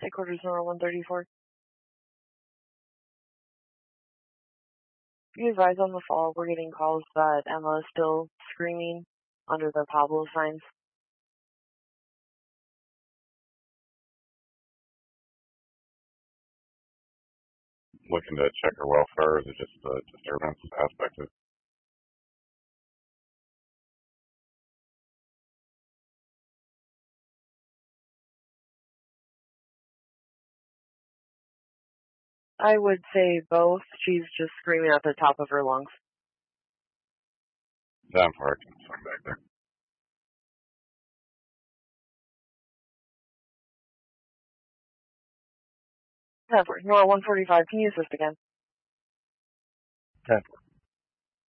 Headquarters number 134. Be advised on the fall, we're getting calls that Emma is still screaming under the Pablo signs. Looking to check her welfare, or is it just the disturbance aspect of it? I would say both. She's just screaming at the top of her lungs. Down for it, can swing back there. Number 145, can you assist again? 10-4.